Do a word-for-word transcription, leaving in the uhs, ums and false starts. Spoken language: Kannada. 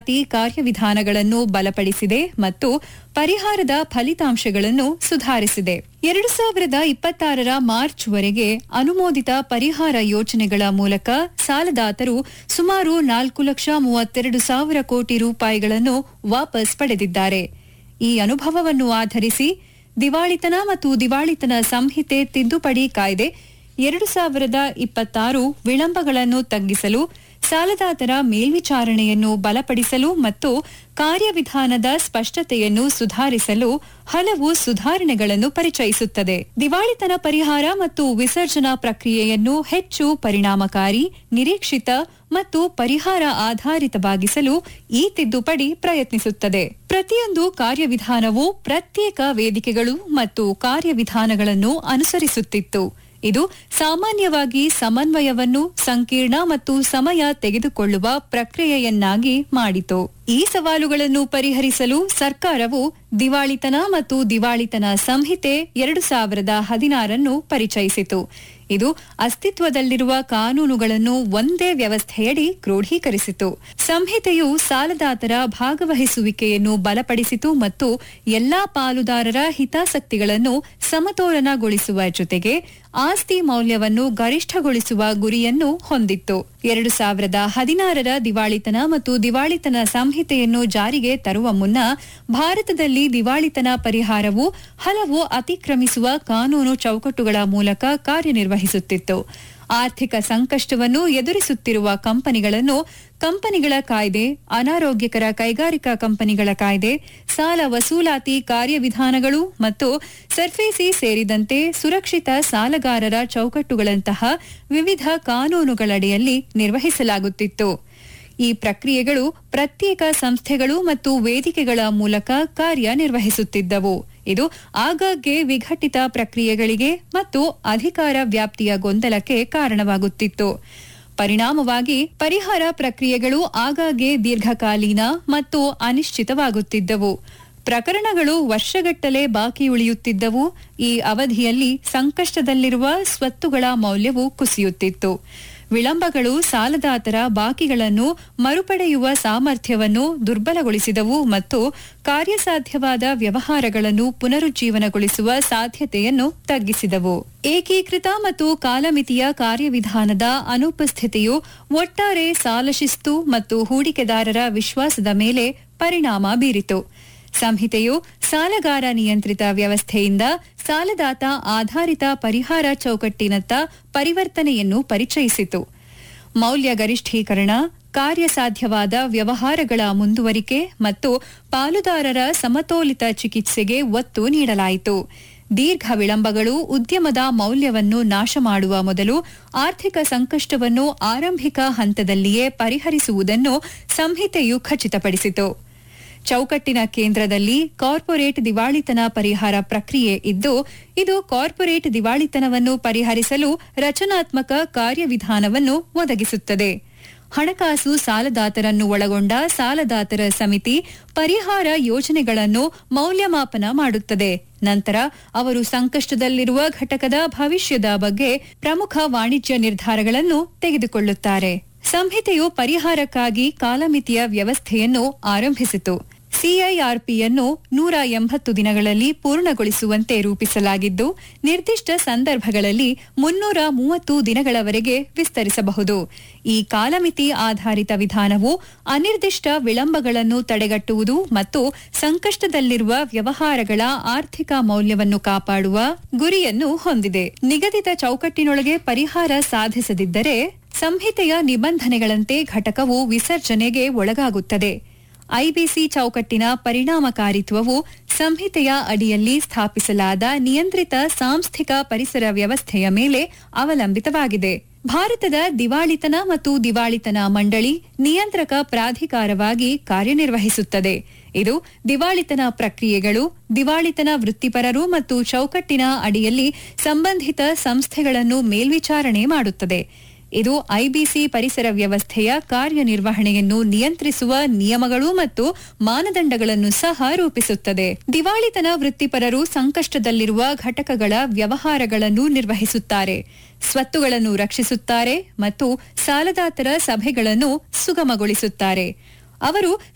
ಕಾರ್ಯವಿಧಾನಗಳನ್ನು ಬಲಪಡಿಸಿದೆ ಮತ್ತು ಪರಿಹಾರದ ಫಲಿತಾಂಶಗಳನ್ನು ಸುಧಾರಿಸಿದೆ. ಎರಡು ಸಾವಿರದ ಇಪ್ಪತ್ತಾರರ ಮಾರ್ಚ್ವರೆಗೆ ಅನುಮೋದಿತ ಪರಿಹಾರ ಯೋಜನೆಗಳ ಮೂಲಕ ಸಾಲದಾತರು ಸುಮಾರು ನಾಲ್ಕು ಲಕ್ಷ ಮೂವತ್ತೆರಡು ಸಾವಿರ ಕೋಟಿ ರೂಪಾಯಿಗಳನ್ನು ವಾಪಸ್ ಪಡೆದಿದ್ದಾರೆ. ಈ ಅನುಭವವನ್ನು ಆಧರಿಸಿ ದಿವಾಳಿತನ ಮತ್ತು ದಿವಾಳಿತನ ಸಂಹಿತೆ ತಿದ್ದುಪಡಿ ಕಾಯ್ದೆ ಎರಡು ಸಾವಿರದ ಇಪ್ಪತ್ತಾರು ವಿಳಂಬಗಳನ್ನು ತಗ್ಗಿಸಲು, ಸಾಲದಾತರ ಮೇಲ್ವಿಚಾರಣೆಯನ್ನು ಬಲಪಡಿಸಲು ಮತ್ತು ಕಾರ್ಯವಿಧಾನದ ಸ್ಪಷ್ಟತೆಯನ್ನು ಸುಧಾರಿಸಲು ಹಲವು ಸುಧಾರಣೆಗಳನ್ನು ಪರಿಚಯಿಸುತ್ತದೆ. ದಿವಾಳಿತನ ಪರಿಹಾರ ಮತ್ತು ವಿಸರ್ಜನಾ ಪ್ರಕ್ರಿಯೆಯನ್ನು ಹೆಚ್ಚು ಪರಿಣಾಮಕಾರಿ, ನಿರೀಕ್ಷಿತ ಮತ್ತು ಪರಿಹಾರ ಆಧಾರಿತವಾಗಿಸಲು ಈ ತಿದ್ದುಪಡಿ ಪ್ರಯತ್ನಿಸುತ್ತದೆ. ಪ್ರತಿಯೊಂದು ಕಾರ್ಯವಿಧಾನವು ಪ್ರತ್ಯೇಕ ವೇದಿಕೆಗಳು ಮತ್ತು ಕಾರ್ಯವಿಧಾನಗಳನ್ನು ಅನುಸರಿಸುತ್ತಿತ್ತು. ಇದು ಸಾಮಾನ್ಯವಾಗಿ ಸಮನ್ವಯವನ್ನು ಸಂಕೀರ್ಣ ಮತ್ತು ಸಮಯ ತೆಗೆದುಕೊಳ್ಳುವ ಪ್ರಕ್ರಿಯೆಯನ್ನಾಗಿ ಮಾಡಿತು. ಈ ಸವಾಲುಗಳನ್ನು ಪರಿಹರಿಸಲು ಸರ್ಕಾರವು ದಿವಾಳಿತನ ಮತ್ತು ದಿವಾಳಿತನ ಸಂಹಿತೆ ಎರಡು ಸಾವಿರದ ಹದಿನಾರನ್ನು ಪರಿಚಯಿಸಿತು. ಇದು ಅಸ್ತಿತ್ವದಲ್ಲಿರುವ ಕಾನೂನುಗಳನ್ನು ಒಂದೇ ವ್ಯವಸ್ಥೆಯಡಿ ಕ್ರೋಢೀಕರಿಸಿತು. ಸಂಹಿತೆಯು ಸಾಲದಾತರ ಭಾಗವಹಿಸುವಿಕೆಯನ್ನು ಬಲಪಡಿಸಿತು ಮತ್ತು ಎಲ್ಲಾ ಪಾಲುದಾರರ ಹಿತಾಸಕ್ತಿಗಳನ್ನು ಸಮತೋಲನಗೊಳಿಸುವ ಜೊತೆಗೆ ಆಸ್ತಿ ಮೌಲ್ಯವನ್ನು ಗರಿಷ್ಠಗೊಳಿಸುವ ಗುರಿಯನ್ನು ಹೊಂದಿತ್ತು. ಎರಡು ಸಾವಿರದ ಹದಿನಾರರ ದಿವಾಳಿತನ ಮತ್ತು ದಿವಾಳಿತನ ಸಂಹಿತೆಯನ್ನು ಜಾರಿಗೆ ತರುವ ಮುನ್ನ ಭಾರತದಲ್ಲಿ ದಿವಾಳಿತನ ಪರಿಹಾರವು ಹಲವು ಅತಿಕ್ರಮಿಸುವ ಕಾನೂನು ಚೌಕಟ್ಟುಗಳ ಮೂಲಕ ಕಾರ್ಯನಿರ್ವಹಿಸುತ್ತಿತ್ತು. ಆರ್ಥಿಕ ಸಂಕಷ್ಟವನ್ನು ಎದುರಿಸುತ್ತಿರುವ ಕಂಪನಿಗಳನ್ನು ಕಂಪನಿಗಳ ಕಾಯ್ದೆ, ಅನಾರೋಗ್ಯಕರ ಕೈಗಾರಿಕಾ ಕಂಪನಿಗಳ ಕಾಯ್ದೆ, ಸಾಲ ವಸೂಲಾತಿ ಕಾರ್ಯವಿಧಾನಗಳು ಮತ್ತು ಸರ್ಫೇಸಿ ಸೇರಿದಂತೆ ಸುರಕ್ಷಿತ ಸಾಲಗಾರರ ಚೌಕಟ್ಟುಗಳಂತಹ ವಿವಿಧ ಕಾನೂನುಗಳಡಿಯಲ್ಲಿ ನಿರ್ವಹಿಸಲಾಗುತ್ತಿತ್ತು. ಈ ಪ್ರಕ್ರಿಯೆಗಳು ಪ್ರತ್ಯೇಕ ಸಂಸ್ಥೆಗಳು ಮತ್ತು ವೇದಿಕೆಗಳ ಮೂಲಕ ಕಾರ್ಯನಿರ್ವಹಿಸುತ್ತಿದ್ದವು. ಇದು ಆಗಾಗ್ಗೆ ವಿಘಟಿತ ಪ್ರಕ್ರಿಯೆಗಳಿಗೆ ಮತ್ತು ಅಧಿಕಾರ ವ್ಯಾಪ್ತಿಯ ಗೊಂದಲಕ್ಕೆ ಕಾರಣವಾಗುತ್ತಿತ್ತು. ಪರಿಣಾಮವಾಗಿ ಪರಿಹಾರ ಪ್ರಕ್ರಿಯೆಗಳು ಆಗಾಗ್ಗೆ ದೀರ್ಘಕಾಲೀನ ಮತ್ತು ಅನಿಶ್ಚಿತವಾಗುತ್ತಿದ್ದವು. ಪ್ರಕರಣಗಳು ವರ್ಷಗಟ್ಟಲೆ ಬಾಕಿ ಉಳಿಯುತ್ತಿದ್ದವು. ಈ ಅವಧಿಯಲ್ಲಿ ಸಂಕಷ್ಟದಲ್ಲಿರುವ ಸ್ವತ್ತುಗಳ ಮೌಲ್ಯವು ಕುಸಿಯುತ್ತಿತ್ತು. ವಿಳಂಬಗಳು ಸಾಲದಾತರ ಬಾಕಿಗಳನ್ನು ಮರುಪಡೆಯುವ ಸಾಮರ್ಥ್ಯವನ್ನು ದುರ್ಬಲಗೊಳಿಸಿದವು ಮತ್ತು ಕಾರ್ಯಸಾಧ್ಯವಾದ ವ್ಯವಹಾರಗಳನ್ನು ಪುನರುಜ್ಜೀವನಗೊಳಿಸುವ ಸಾಧ್ಯತೆಯನ್ನು ತಗ್ಗಿಸಿದವು. ಏಕೀಕೃತ ಮತ್ತು ಕಾಲಮಿತಿಯ ಕಾರ್ಯವಿಧಾನದ ಅನುಪಸ್ಥಿತಿಯು ಒಟ್ಟಾರೆ ಸಾಲ ಶಿಸ್ತು ಮತ್ತು ಹೂಡಿಕೆದಾರರ ವಿಶ್ವಾಸದ ಮೇಲೆ ಪರಿಣಾಮ ಬೀರಿತು. ಸಂಹಿತೆಯು ಸಾಲಗಾರ ನಿಯಂತ್ರಿತ ವ್ಯವಸ್ಥೆಯಿಂದ ಸಾಲದಾತ ಆಧಾರಿತ ಪರಿಹಾರ ಚೌಕಟ್ಟಿನತ್ತ ಪರಿವರ್ತನೆಯನ್ನು ಪರಿಚಯಿಸಿತು. ಮೌಲ್ಯ ಗರಿಷ್ಠೀಕರಣ, ಕಾರ್ಯಸಾಧ್ಯವಾದ ವ್ಯವಹಾರಗಳ ಮುಂದುವರಿಕೆ ಮತ್ತು ಪಾಲುದಾರರ ಸಮತೋಲಿತ ಚಿಕಿತ್ಸೆಗೆ ಒತ್ತು ನೀಡಲಾಯಿತು. ದೀರ್ಘ ವಿಳಂಬಗಳು ಉದ್ಯಮದ ಮೌಲ್ಯವನ್ನು ನಾಶ ಮಾಡುವ ಮೊದಲು ಆರ್ಥಿಕ ಸಂಕಷ್ಟವನ್ನು ಆರಂಭಿಕ ಹಂತದಲ್ಲಿಯೇ ಪರಿಹರಿಸುವುದನ್ನು ಸಂಹಿತೆಯು ಖಚಿತಪಡಿಸಿತು. ಚೌಕಟ್ಟಿನ ಕೇಂದ್ರದಲ್ಲಿ ಕಾರ್ಪೊರೇಟ್ ದಿವಾಳಿತನ ಪರಿಹಾರ ಪ್ರಕ್ರಿಯೆ ಇದ್ದು, ಇದು ಕಾರ್ಪೊರೇಟ್ ದಿವಾಳಿತನವನ್ನು ಪರಿಹರಿಸಲು ರಚನಾತ್ಮಕ ಕಾರ್ಯವಿಧಾನವನ್ನು ಒದಗಿಸುತ್ತದೆ. ಹಣಕಾಸು ಸಾಲದಾತರನ್ನು ಒಳಗೊಂಡ ಸಾಲದಾತರ ಸಮಿತಿ ಪರಿಹಾರ ಯೋಜನೆಗಳನ್ನು ಮೌಲ್ಯಮಾಪನ ಮಾಡುತ್ತದೆ. ನಂತರ ಅವರು ಸಂಕಷ್ಟದಲ್ಲಿರುವ ಘಟಕದ ಭವಿಷ್ಯದ ಬಗ್ಗೆ ಪ್ರಮುಖ ವಾಣಿಜ್ಯ ನಿರ್ಧಾರಗಳನ್ನು ತೆಗೆದುಕೊಳ್ಳುತ್ತಾರೆ. ಸಂಹಿತೆಯು ಪರಿಹಾರಕ್ಕಾಗಿ ಕಾಲಮಿತಿಯ ವ್ಯವಸ್ಥೆಯನ್ನು ಆರಂಭಿಸಿತು. ಸಿಐಆರ್ಪಿಯನ್ನು ನೂರ ಎಂಬತ್ತು ದಿನಗಳಲ್ಲಿ ಪೂರ್ಣಗೊಳಿಸುವಂತೆ ರೂಪಿಸಲಾಗಿದ್ದು, ನಿರ್ದಿಷ್ಟ ಸಂದರ್ಭಗಳಲ್ಲಿ ಮುನ್ನೂರ ಮೂವತ್ತು ದಿನಗಳವರೆಗೆ ವಿಸ್ತರಿಸಬಹುದು. ಈ ಕಾಲಮಿತಿ ಆಧಾರಿತ ವಿಧಾನವು ಅನಿರ್ದಿಷ್ಟ ವಿಳಂಬಗಳನ್ನು ತಡೆಗಟ್ಟುವುದು ಮತ್ತು ಸಂಕಷ್ಟದಲ್ಲಿರುವ ವ್ಯವಹಾರಗಳ ಆರ್ಥಿಕ ಮೌಲ್ಯವನ್ನು ಕಾಪಾಡುವ ಗುರಿಯನ್ನು ಹೊಂದಿದೆ. ನಿಗದಿತ ಚೌಕಟ್ಟಿನೊಳಗೆ ಪರಿಹಾರ ಸಾಧಿಸದಿದ್ದರೆ ಸಂಹಿತೆಯ ನಿಬಂಧನೆಗಳಂತೆ ಘಟಕವು ವಿಸರ್ಜನೆಗೆ ಒಳಗಾಗುತ್ತದೆ. ಐಬಿಸಿ ಚೌಕಟ್ಟಿನ ಪರಿಣಾಮಕಾರಿತ್ವವು ಸಂಹಿತೆಯ ಅಡಿಯಲ್ಲಿ ಸ್ಥಾಪಿಸಲಾದ ನಿಯಂತ್ರಿತ ಸಾಂಸ್ಥಿಕ ಪರಿಸರ ವ್ಯವಸ್ಥೆಯ ಮೇಲೆ ಅವಲಂಬಿತವಾಗಿದೆ. ಭಾರತದ ದಿವಾಳಿತನ ಮತ್ತು ದಿವಾಳಿತನ ಮಂಡಳಿ ನಿಯಂತ್ರಕ ಪ್ರಾಧಿಕಾರವಾಗಿ ಕಾರ್ಯನಿರ್ವಹಿಸುತ್ತದೆ. ಇದು ದಿವಾಳಿತನ ಪ್ರಕ್ರಿಯೆಗಳು, ದಿವಾಳಿತನ ವೃತ್ತಿಪರರು ಮತ್ತು ಚೌಕಟ್ಟಿನ ಅಡಿಯಲ್ಲಿ ಸಂಬಂಧಿತ ಸಂಸ್ಥೆಗಳನ್ನು ಮೇಲ್ವಿಚಾರಣೆ ಮಾಡುತ್ತದೆ. ಇದು ಐಬಿಸಿ ಪರಿಸರ ವ್ಯವಸ್ಥೆಯ ಕಾರ್ಯನಿರ್ವಹಣೆಯನ್ನು ನಿಯಂತ್ರಿಸುವ ನಿಯಮಗಳು ಮತ್ತು ಮಾನದಂಡಗಳನ್ನು ಸಹ ರೂಪಿಸುತ್ತದೆ. ದಿವಾಳಿತನ ವೃತ್ತಿಪರರು ಸಂಕಷ್ಟದಲ್ಲಿರುವ ಘಟಕಗಳ ವ್ಯವಹಾರಗಳನ್ನು ನಿರ್ವಹಿಸುತ್ತಾರೆ, ಸ್ವತ್ತುಗಳನ್ನು ರಕ್ಷಿಸುತ್ತಾರೆ ಮತ್ತು ಸಾಲದಾತರ ಸಭೆಗಳನ್ನು ಸುಗಮಗೊಳಿಸುತ್ತಾರೆ. ಅವರು